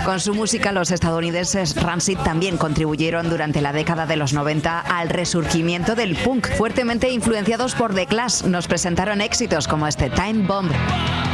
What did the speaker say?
Con su música, los estadounidenses Rancid también contribuyeron durante la década de los 90 al resurgimiento del punk. Fuertemente influenciados por The Clash, nos presentaron éxitos como este Time Bomb.